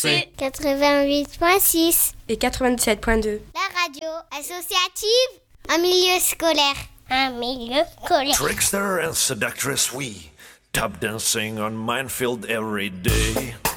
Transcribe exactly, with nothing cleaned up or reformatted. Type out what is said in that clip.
C quatre-vingt-huit point six et quatre-vingt-dix-sept point deux. La radio associative, un milieu scolaire. Un milieu scolaire. Trickster and seductress we, tap dancing on minefield every day.